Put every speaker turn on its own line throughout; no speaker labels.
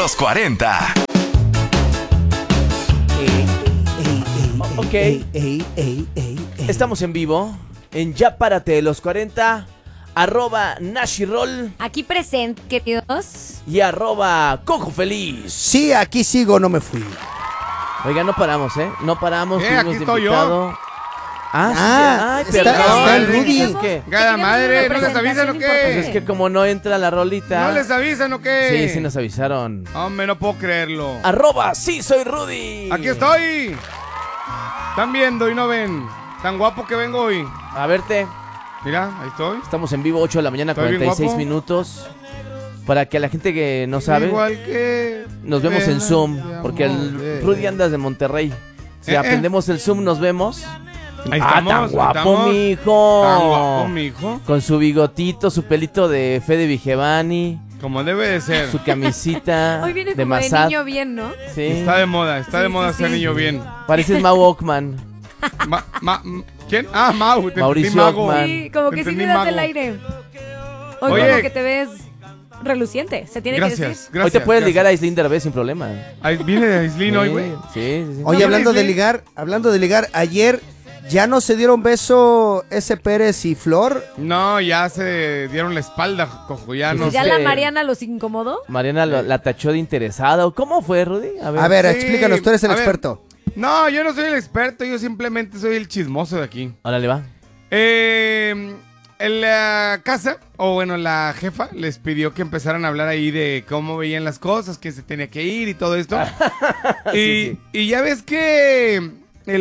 los 40.
Ok. Estamos en vivo en Ya Párate de los 40, @Nashirol
Aquí presente, queridos.
y @Cojo Feliz.
Sí, aquí sigo, no me fui.
Oiga, no paramos, No paramos.
Aquí estoy yo.
Ay,
está
perdón.
el Rudy.
Es que,
Gada madre, ¿no les avisan o
pues
qué?
es que como no entra la rolita.
¿No les avisan o qué?
Sí, nos avisaron.
Hombre, no puedo creerlo.
@Sí soy Rudy.
Aquí estoy. Están viendo y no ven. Tan guapo que vengo hoy.
A verte.
Mira, ahí estoy.
Estamos en vivo, 8 de la mañana,
Estoy bien
46
guapo.
minutos. Para que la gente que no sabe,
Igual que...
nos vemos en Zoom.
de
Porque el
amor.
Rudy anda de Monterrey. Si aprendemos el Zoom, nos vemos.
Ahí estamos,
tan
ahí
guapo,
estamos.
mijo.
Tan guapo, mijo.
Con su bigotito, su pelito de Fede Vigevani,
Como debe de ser.
su camisita
Hoy viene
de
como de
Massad.
niño bien, ¿no?
Sí.
Está de moda
Sí,
moda
sí,
ser
sí.
niño bien.
Pareces Mau Ockman.
¿Quién? Ah, Mau. Te
Mauricio
entendí, Mago.
Ockman.
Sí, como
Te
que sí
entendí,
me das
mago.
el aire. Hoy
Oye.
como que te ves reluciente, se tiene que
Gracias,
decir.
gracias.
Hoy te puedes
gracias.
ligar a Islín Derbez sin problema.
Ahí viene de Islín hoy, güey.
Sí, sí, sí.
Oye,
No,
hablando de
sí.
ligar, ayer ya no se dieron beso ese Pérez y Flor.
No, ya se dieron la espalda, cojo. Ya no
Pues
¿Ya
sé.
la Mariana los incomodó?
Mariana la tachó de interesada. ¿Cómo fue, Rudy?
A ver,
Sí,
explícanos, tú eres el
a ver.
experto.
No, yo no soy el experto, yo simplemente soy el chismoso de aquí.
Órale, va.
En la casa, o bueno, la jefa les pidió que empezaran a hablar ahí de cómo veían las cosas, que se tenía que ir y todo esto.
Sí, sí.
Y ya ves que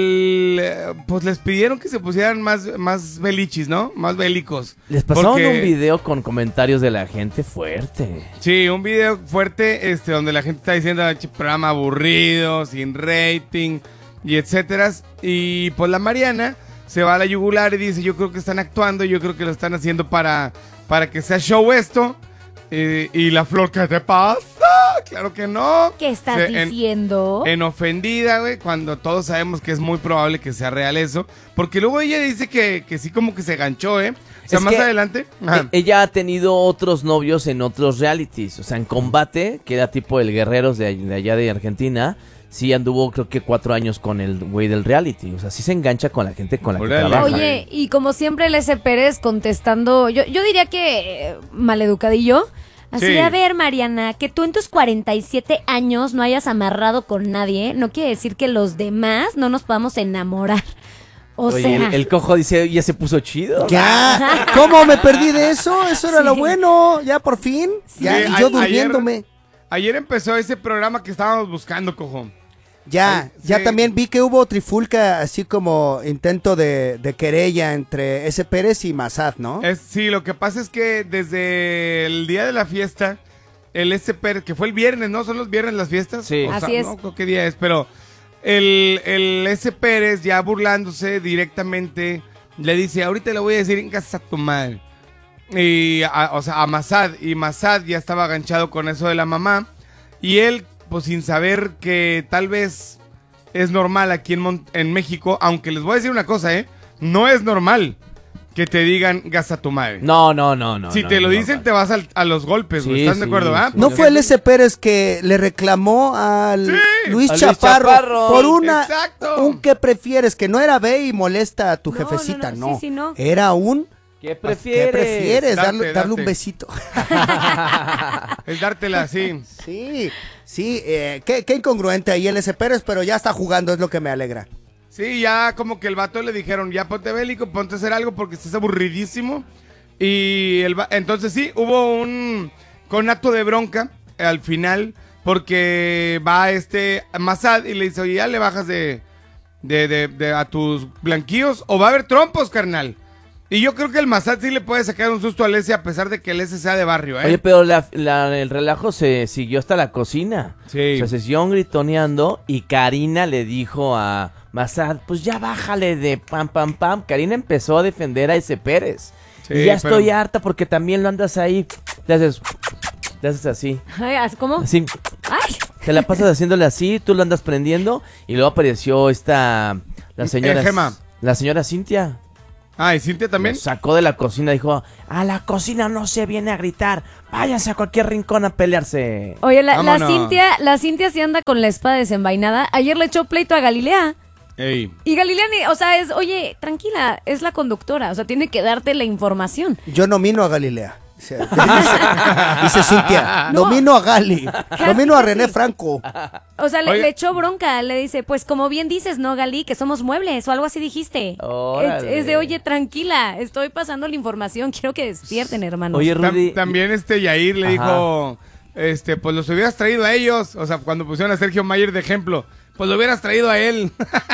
pues les pidieron que se pusieran más belichis, ¿no? Más bélicos.
Les pasaron
Porque-
un video con comentarios de la gente fuerte.
Sí, un video fuerte donde la gente está diciendo programa aburrido, sin rating y etcétera. Y pues la Mariana se va a la yugular y dice, yo creo que están actuando, yo creo que lo están haciendo para que sea show esto. Y la Flor, ¿qué te pasa? Claro que no.
¿Qué estás diciendo?
En ofendida, güey, cuando todos sabemos que es muy probable que sea real eso. Porque luego ella dice que sí como que se ganchó, ¿eh? O sea,
Es
más
que
adelante. Ajá.
Ella ha tenido otros novios en otros realities. O sea, en Combate, que era tipo el Guerreros de allá de Argentina, sí anduvo creo que 4 años con el güey del reality. O sea, sí se engancha con la gente con la que
Órale.
trabaja.
Oye, y como siempre el S. Pérez contestando, yo diría que maleducadillo. Así
Sí.
de, a ver, Mariana, que tú en tus 47 años no hayas amarrado con nadie, no quiere decir que los demás no nos podamos enamorar. O
Oye,
sea,
el cojo dice, ya se puso chido.
Ya, ¿cómo me perdí de eso? Eso era
Sí.
lo bueno, ya por fin. Ya,
Sí,
y yo
ayer-
durmiéndome.
Ayer empezó ese programa que estábamos buscando, cojo.
Ya,
Ay,
ya
sí.
también vi que hubo trifulca, así como intento de querella entre ese Pérez y Massad, ¿no?
Sí, lo que pasa es que desde el día de la fiesta, el SP, que fue el viernes, ¿no? ¿Son los viernes las fiestas?
Sí.
Así es.
No creo qué día es, pero el S. Pérez ya burlándose directamente le dice, ahorita le voy a decir en casa a tu madre. Y, o sea, a Massad. Y Massad ya estaba aganchado con eso de la mamá. Y él, pues sin saber que tal vez es normal aquí en México, aunque les voy a decir una cosa, no es normal que te digan gas a tu madre.
No.
Si te lo dicen, te vas a los golpes, güey.
Sí,
¿Están de
sí,
acuerdo, ah?
sí.
¿No fue el ese Pérez que le reclamó al
Sí,
Luis
a Luis
Chaparro,
Chaparro.
por
Exacto.
un que prefieres? Que no era ve y molesta a tu
No,
jefecita,
no,
no.
sí, no.
Era un...
¿Qué
¿Qué
prefieres?
prefieres?
Date.
Darle un besito.
Es dártela así.
Sí, qué incongruente ahí el ese Pérez, pero ya está jugando, es lo que me alegra.
Sí, ya como que el vato le dijeron, ya ponte bélico, ponte a hacer algo porque estás aburridísimo. Y entonces sí, hubo un conato de bronca al final, porque va Massad y le dice, oye, ya le bajas de a tus blanquillos o va a haber trompos, carnal. Y yo creo que el Massad sí le puede sacar un susto al S a pesar de que el S sea de barrio, ¿eh?
Oye, pero el relajo se siguió hasta la cocina.
Sí.
O sea, se siguieron gritoneando y Karina le dijo a Massad, pues ya bájale de pam, pam, pam. Karina empezó a defender a ese Pérez.
Sí,
y ya
pero-
estoy harta porque también lo andas ahí. Le haces así.
Ay, ¿cómo?
Así.
Ay,
Te la pasas haciéndole así, tú lo andas prendiendo. Y luego apareció la señora...
Gema.
La señora Cintia.
Ah, ¿y Cintia también?
Lo sacó de la cocina, dijo, a la cocina no se viene a gritar, váyanse a cualquier rincón a pelearse.
Oye, la
Vámonos.
Cintia sí anda con la espada desenvainada. Ayer le echó pleito a Galilea.
Ey.
Y Galilea, o sea, oye, tranquila, es la conductora, o sea, tiene que darte la información.
Yo nomino a Galilea. Dice Cintia,
No.
nomino a Gali, nomino a René
sí.
Franco.
O sea,
Oye.
le echó bronca, le dice, pues como bien dices, ¿no, Gali? Que somos muebles o algo así dijiste.
Órale.
Es de, oye, tranquila, estoy pasando la información, quiero que despierten, hermanos.
Oye, Rudy.
También Yair le
Ajá.
dijo, pues los hubieras traído a ellos. O sea, cuando pusieron a Sergio Mayer de ejemplo, pues lo hubieras traído a él.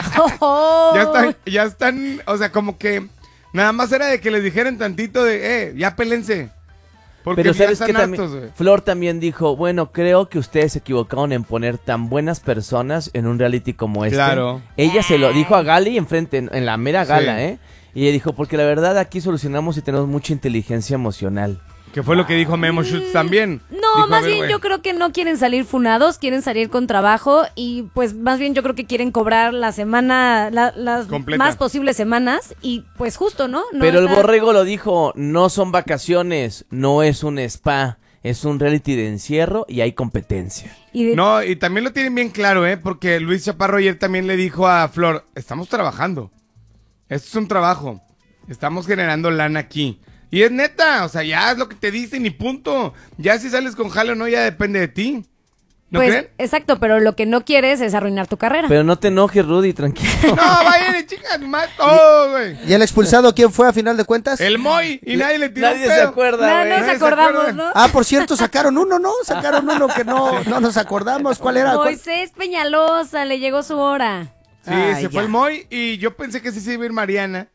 Oh.
Ya están, o sea, como que nada más era de que les dijeran tantito de, ya pélense. Porque
Pero
ya
sabes que
están
también
hartos, güey.
Flor también dijo, bueno, creo que ustedes se equivocaron en poner tan buenas personas en un reality como este.
Claro.
Ella se lo dijo a Gali enfrente, en la mera gala,
Sí.
Y ella dijo, porque la verdad aquí solucionamos y tenemos mucha inteligencia emocional.
Que fue lo que dijo Memo Schutz también.
No,
Dijo, a
más
ver,
bien
güey,
yo creo que no quieren salir funados, quieren salir con trabajo y pues más bien yo creo que quieren cobrar la semana, las
Completa.
más posibles semanas y pues justo, ¿no? No
Pero el
está-
borrego lo dijo, no son vacaciones, no es un spa, es un reality de encierro y hay competencia.
y de-
No, y también lo tienen bien claro, porque Luis Chaparro ayer también le dijo a Flor, estamos trabajando. Esto es un trabajo. Estamos generando lana aquí. Y es neta, o sea, ya es lo que te dicen y punto. Ya si sales con jale o no, ya depende de ti. ¿No
pues,
creen?
exacto, pero lo que no quieres es arruinar tu carrera.
Pero no te enojes, Rudy, tranquilo.
No, vayan y chicas, más todo, güey.
¿Y el expulsado quién fue a final de cuentas?
El Moy, y nadie le tiró un
Nadie se
pedo.
acuerda,
No,
güey.
nos
Nadie se
acordamos,
acuerda.
¿no?
Ah, por cierto, sacaron uno, ¿no? Sacaron uno que no nos acordamos. ¿Cuál era? ¿Cuál?
Moisés Peñalosa, le llegó su hora.
Sí,
Ay,
se fue
ya.
el Moy y yo pensé que sí se iba a ir Mariana.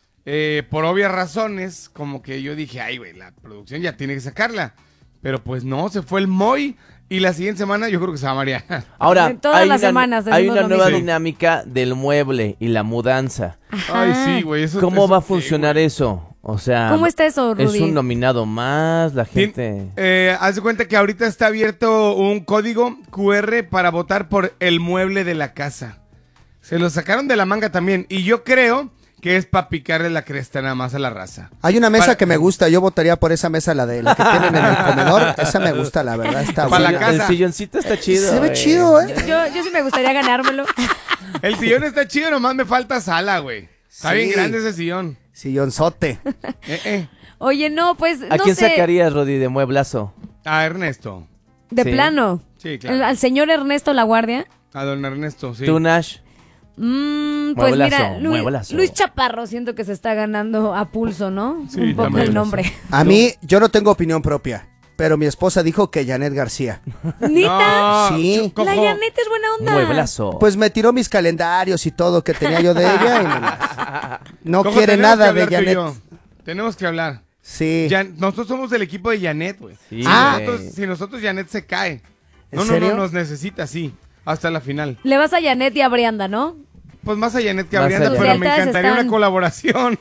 Por obvias razones, como que yo dije, ay, güey, la producción ya tiene que sacarla. Pero pues no, se fue el Moy y la siguiente semana yo creo que se va Mariana.
Ahora,
En todas las semanas
hay
decimos
una
lo
nueva
mismo.
dinámica del mueble y la mudanza.
Ay, sí, güey. Eso,
¿Cómo
eso
va a
qué,
funcionar
güey.
eso? O sea,
¿Cómo está eso,
es
Rudy?
un nominado más, la
Tien-
gente...
haz de cuenta que ahorita está abierto un código QR para votar por el mueble de la casa. Se lo sacaron de la manga también. Y yo creo que es para picarle la cresta nada más a la raza.
Hay una mesa
Para-
que me gusta, yo votaría por esa mesa, la que tienen en el comedor. Esa me gusta, la verdad, está
Para la
buena.
casa.
El silloncito está chido.
Se ve
güey.
chido, ¿eh?
Yo sí me gustaría ganármelo.
El sillón está chido, nomás me falta sala, güey. Está
Sí.
bien grande ese sillón.
Sillonzote.
Oye, no, pues
¿A
no
quién
sé.
sacarías, Rudy, de mueblazo?
A Ernesto.
De
Sí.
plano.
Sí, claro.
Al señor Ernesto La Guardia.
A don Ernesto, sí.
¿Tú, Nash?
Pues
Mueblazo,
mira,
mueblazo.
Luis Chaparro siento que se está ganando a pulso, ¿no?
Sí,
Un poco
también.
el nombre.
A mí, yo no tengo opinión propia, pero mi esposa dijo que Janet García.
¿Nita?
No,
Sí.
cojo.
La Janet es buena onda.
Mueblazo.
Pues me tiró mis calendarios y todo que tenía yo de ella y no
Cojo,
quiere
tenemos
nada
que
de
hablar tú y
Janet.
yo. Tenemos que hablar.
Sí.
Nosotros somos del equipo de Janet, güey.
Sí,
Ah.
güey.
Si nosotros Janet se cae.
¿En
No,
serio?
no, nos necesita, sí. Hasta la final.
Le vas a Janet y a Brianda, ¿no?
Pues más a Janet que a
Más
Brianda,
a
pero
Janet.
me encantaría
Están-
una colaboración.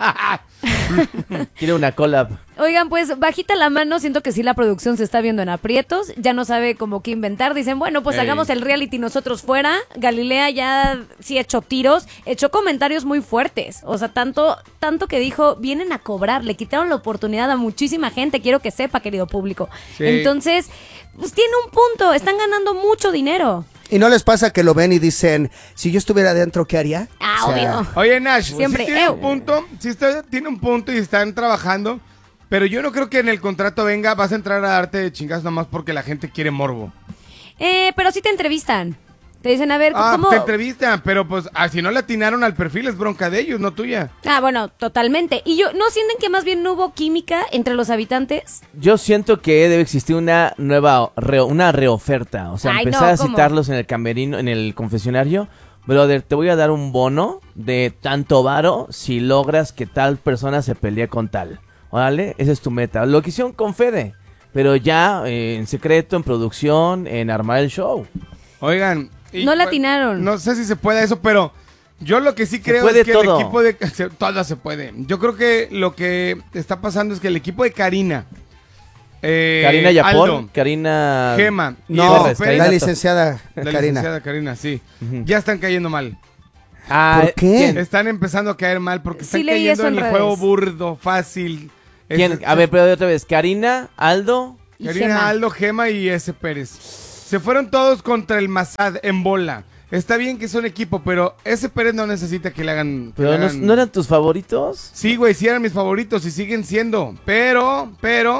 Quiere una collab.
Oigan, pues bajita la mano, siento que sí la producción se está viendo en aprietos, ya no sabe como qué inventar, dicen, bueno, pues
Ey.
hagamos el reality nosotros fuera, Galilea ya sí echó tiros, echó comentarios muy fuertes, o sea, tanto que dijo, vienen a cobrar, le quitaron la oportunidad a muchísima gente, quiero que sepa, querido público.
Sí.
Entonces, pues tiene un punto, están ganando mucho dinero.
¿Y no les pasa que lo ven y dicen, si yo estuviera adentro, qué haría?
Ah,
O sea,
obvio.
Oye, Nash,
Siempre,
sí tiene un punto, tiene un punto y están trabajando, pero yo no creo que en el contrato venga, vas a entrar a darte de chingas nomás porque la gente quiere morbo.
Pero sí te entrevistan, te dicen, a ver, ¿cómo?
Te entrevistan, pero pues si no le atinaron al perfil es bronca de ellos, no tuya.
Ah, bueno, totalmente. ¿Y ¿no sienten que más bien no hubo química entre los habitantes?
Yo siento que debe existir una nueva, una reoferta. O sea,
Ay,
empezar
no,
a
¿cómo?
citarlos en el camerino, en el confesionario. Brother, te voy a dar un bono de tanto varo si logras que tal persona se pelee con tal. Órale, esa es tu meta. Lo que hicieron con Fede, pero ya en secreto, en producción, en armar el show.
Oigan.
No le atinaron.
No sé si se puede eso, pero yo lo que sí creo
puede
es que
todo.
el equipo de... Todo se puede. Yo creo que lo que está pasando es que el equipo de Karina...
Karina Yapor,
Aldo,
Karina...
Gema y
No,
Edo Pérez,
la licenciada
la
Karina.
licenciada Karina, sí.
Ujú.
Ya están cayendo mal.
¿Por qué?
¿Quién?
Están empezando a caer mal porque
Sí
están
leí
cayendo
eso
en
en
el
redes.
juego burdo, fácil.
¿Quién? A ver, pero otra vez. Karina, Aldo.
Y
Karina,
Gema.
Aldo, Gema y S. Pérez. Se fueron todos contra el Mazad en bola. Está bien que son equipo, pero S. Pérez no necesita que le hagan... que
Pero
le
no,
hagan-
¿no eran tus favoritos?
Sí, güey, sí eran mis favoritos y siguen siendo. Pero,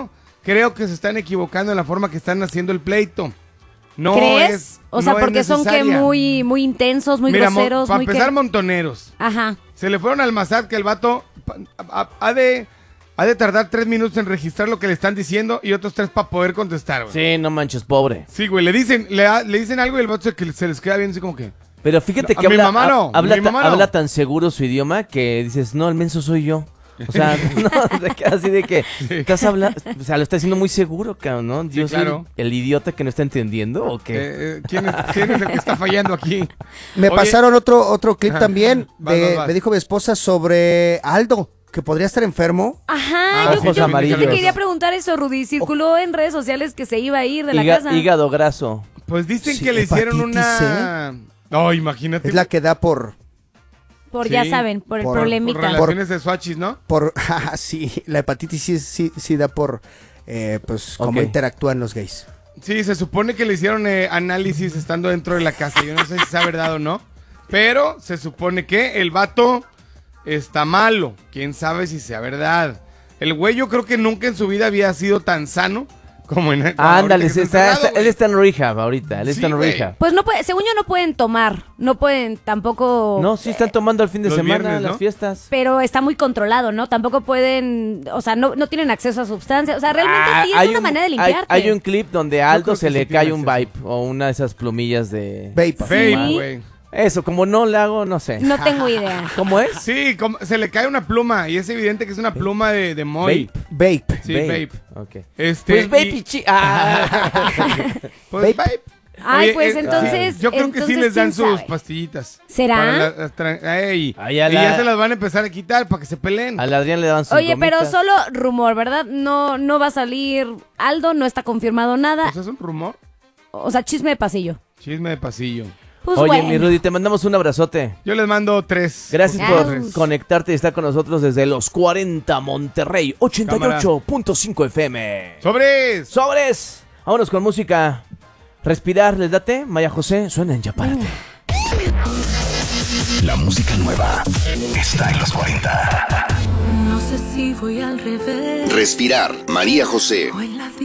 creo que se están equivocando en la forma que están haciendo el pleito. No
¿Crees?
es.
O sea,
no es
porque son que
necesaria.
muy intensos, muy
Mira,
groseros,
para
muy
empezar,
que...
montoneros.
Ajá.
Se le fueron al Mazad que el vato ha de tardar 3 minutos en registrar lo que le están diciendo y otros 3 para poder contestar, güey.
Sí, no manches, pobre.
Sí, güey, le dicen algo y el vato se les queda bien así como que...
Pero fíjate
No,
que
mi
habla,
mamá no,
habla,
mi mamá no.
habla tan seguro su idioma que dices, no, el menso soy yo. O sea, no, te quedas así de que estás hablando, o sea, lo está diciendo muy seguro, cabrón, ¿no? Yo soy
claro.
el idiota que no está entendiendo, ¿o qué?
¿Quién es el que está fallando aquí?
Me
Oye.
pasaron otro clip también.
Vas.
Me dijo mi esposa sobre Aldo, que podría estar enfermo.
Ajá,
Ah,
yo,
ojos
yo
amarillos.
te quería preguntar eso, Rudy. Circuló en redes sociales que se iba a ir de la casa.
Hígado graso.
Pues dicen
Sí,
que le hicieron
hepatitis,
una... No, imagínate.
Es la que da por...
Por,
Sí,
ya saben, por el
por-
Por
problemita.
relaciones de Swatchis, ¿no?
sí, la hepatitis sí da por... pues cómo
Ok.
interactúan los gays.
Sí, se supone que le hicieron análisis estando dentro de la casa. Yo no sé si sea verdad o no. Pero se supone que el vato está malo. Quién sabe si sea verdad. El güey yo creo que nunca en su vida había sido tan sano como en... como
Ándale,
ahorita que encerrado,
él
güey.
está en rehab ahorita, él
Sí,
está en
güey.
rehab.
Pues no puede, según yo no pueden tomar, no pueden tampoco...
No, sí están tomando el fin de
Los
semana,
viernes, ¿no?
las fiestas.
Pero está muy controlado, ¿no? Tampoco pueden, o sea, no tienen acceso a sustancias. O sea, realmente sí es una manera de limpiarte.
Hay un clip donde a Aldo
creo
se
que
le
sí
cae
tiene
un
acceso.
vape o una de esas plumillas de...
Vape.
Vape,
Sí.
güey.
Eso, como no le hago, no sé.
No tengo idea.
¿Cómo es?
Sí, se le cae una pluma y es evidente que es una pluma de Moy.
Vape.
Vape.
Sí, vape.
Ok.
Este,
Pues vape
y-
y Ah.
Pues
Vape.
vape.
Ay,
Oye,
pues entonces...
Yo creo que sí
entonces,
les dan
¿quién
sus
sabe?
pastillitas.
¿Será?
Y
Ay, a
ya
la-
se las van a empezar a quitar para que se peleen.
Al Adrián le dan sus
Oye, pero
gomitas.
solo rumor, ¿verdad? No va a salir Aldo, no está confirmado nada.
Pues es un rumor.
O sea, chisme de pasillo.
Chisme de pasillo.
Pues
Oye,
bueno.
mi Rudy, te mandamos un abrazote.
Yo les mando 3.
Gracias
Au.
por conectarte y estar con nosotros desde los 40 Monterrey, 88.5 FM.
¡Sobres!
¡Sobres! Vámonos con música. Respirar, ¿les date? Maya José, suena en Yapárate.
La música nueva está en los 40.
No sé si voy al revés
Respirar, María José.
o en la